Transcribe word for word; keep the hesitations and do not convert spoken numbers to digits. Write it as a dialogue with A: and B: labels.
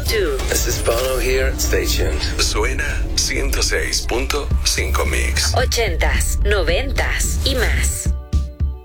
A: two.
B: This is Bono here. Stay tuned.
C: Suena ciento seis punto cinco Mix.
A: Ochentas, noventas y más.